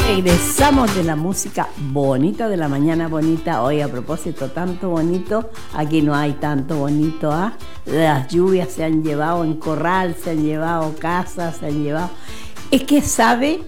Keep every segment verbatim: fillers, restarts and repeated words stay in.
Regresamos de la música bonita de la mañana bonita. Hoy, a propósito, tanto bonito, aquí no hay tanto bonito, ¿ah? Las lluvias se han llevado en corral, se han llevado casas, se han llevado... Es que, ¿sabe?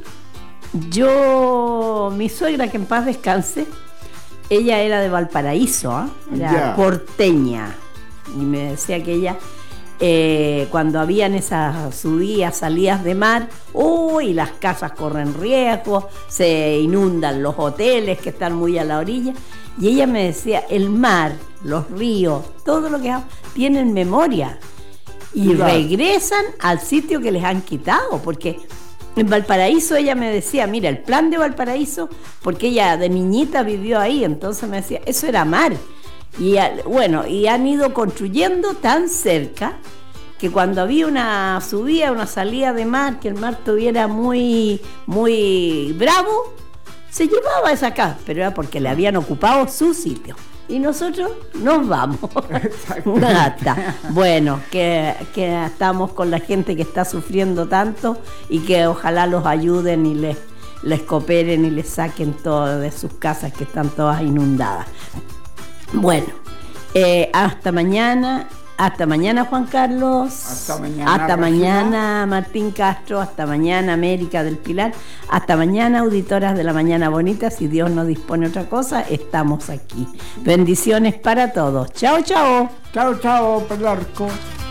Yo, mi suegra, que en paz descanse, ella era de Valparaíso, ¿ah? Era Ya. porteña, y me decía que ella... Eh, cuando habían esas subidas, salidas de mar, uy, las casas corren riesgo, se inundan los hoteles que están muy a la orilla. Y ella me decía, el mar, los ríos, todo lo que hago, tienen memoria. Y Claro. regresan al sitio que les han quitado, porque en Valparaíso ella me decía, mira, el plan de Valparaíso, porque ella de niñita vivió ahí, entonces me decía, eso era mar. Y bueno, y han ido construyendo tan cerca que cuando había una subida, una salida de mar, que el mar estuviera muy, muy bravo, se llevaba esa casa, pero era porque le habían ocupado su sitio. Y nosotros nos vamos. Gata. Bueno, que, que estamos con la gente que está sufriendo tanto y que ojalá los ayuden y les, les cooperen y les saquen todo de sus casas que están todas inundadas. Bueno, eh, hasta mañana, hasta mañana Juan Carlos, Hasta mañana, hasta Rocío. mañana Martín Castro, hasta mañana América del Pilar, hasta mañana auditoras de la Mañana Bonita, si Dios no dispone otra cosa, estamos aquí. Bendiciones para todos, chao, chao. Chao, chao, Pelarco.